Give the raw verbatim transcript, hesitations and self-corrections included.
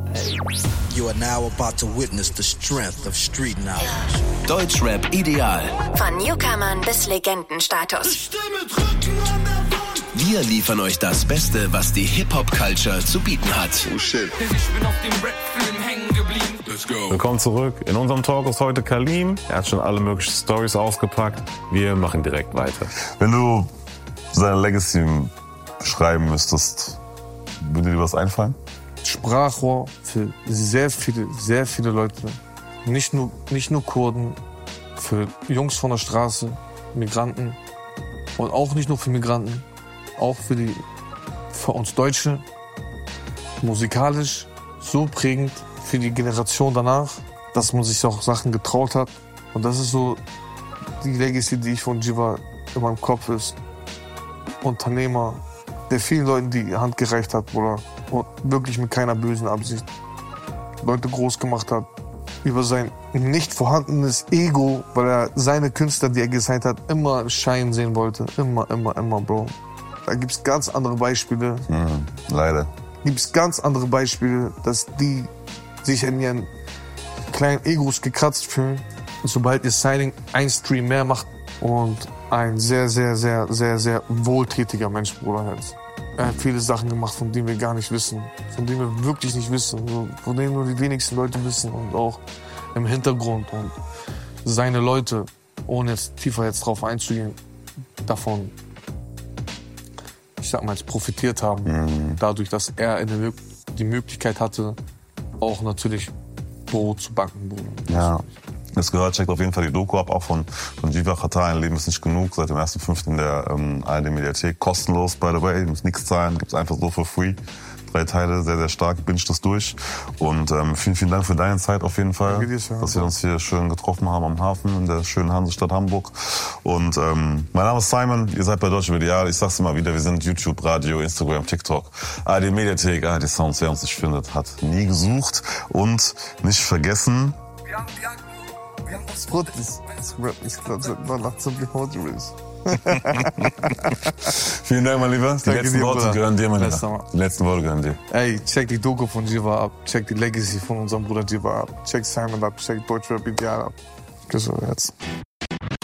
You are now about to witness the strength of street knowledge. Deutschrap ideal. Von Newcomern bis Legendenstatus. Wir liefern euch das Beste, was die Hip-Hop-Culture zu bieten hat. Oh shit. Ich bin auf dem Rap-Film hängen geblieben. Let's go. Willkommen zurück. In unserem Talk ist heute Kalim. Er hat schon alle möglichen Storys ausgepackt. Wir machen direkt weiter. Wenn du seine Legacy beschreiben müsstest, würde dir was einfallen? Sprachrohr für sehr viele, sehr viele Leute. Nicht nur, nicht nur Kurden, für Jungs von der Straße, Migranten. Und auch nicht nur für Migranten, auch für, die, für uns Deutsche. Musikalisch so prägend für die Generation danach, dass man sich auch Sachen getraut hat. Und das ist so die Legacy, die ich von Jiva in meinem Kopf ist. Unternehmer, der vielen Leuten die Hand gereicht hat, Bruder. Und wirklich mit keiner bösen Absicht Leute groß gemacht hat. Über sein nicht vorhandenes Ego, weil er seine Künstler, die er gesigned hat, immer Schein sehen wollte. Immer, immer, immer, Bro. Da gibt's ganz andere Beispiele. Mhm, leider. Gibt's ganz andere Beispiele, dass die sich in ihren kleinen Egos gekratzt fühlen. Und sobald ihr Signing ein Stream mehr macht und ein sehr, sehr, sehr, sehr, sehr wohltätiger Mensch, Bruder, halt. Er hat viele Sachen gemacht, von denen wir gar nicht wissen. Von denen wir wirklich nicht wissen. Von denen nur die wenigsten Leute wissen. Und auch im Hintergrund. Und seine Leute, ohne jetzt tiefer jetzt drauf einzugehen, davon, ich sag mal, jetzt profitiert haben. Mhm. Dadurch, dass er eine, die Möglichkeit hatte, auch natürlich Brot zu backen. Bruder. Ja. Das gehört, checkt auf jeden Fall die Doku ab, auch von, von Jiva Qatar, ein Leben ist nicht genug, seit dem ersten fünften in der ähm, A R D-Mediathek. Kostenlos, by the way, ihr müsst nichts zahlen, gibt's einfach so for free. Drei Teile, sehr, sehr stark, binge das durch. Und ähm, vielen, vielen Dank für deine Zeit auf jeden Fall, dir, dass wir uns hier schön getroffen haben am Hafen in der schönen Hansestadt Hamburg. Und ähm, mein Name ist Simon, ihr seid bei Deutschrap ideal. Ich sag's immer wieder, wir sind YouTube, Radio, Instagram, TikTok, A R D-Mediathek, A R D-Sounds, wer uns nicht findet, hat nie gesucht. Und nicht vergessen... What is rap is not so beholderous. Vielen Dank, mein Lieber. Die Danke letzten dir, Worte Bruder. gehören dir, mein Lieber. Die letzten Worte gehören dir. Ey, check die Doku von Jiva ab, check die Legacy von unserem Bruder Jiva ab, check Simon ab, check Deutschrap ideal ab. Küsse Herz.